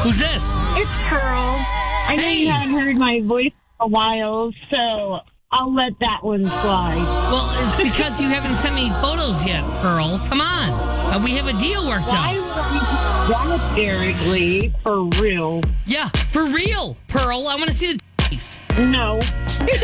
Who's this? It's Pearl. I know you haven't heard my voice for a while, so I'll let that one slide. Well, it's because you haven't sent me photos yet, Pearl. Come on. We have a deal worked Why out. would you that, Eric Lee? For real? Yeah, for real, Pearl. I want to see the face. No.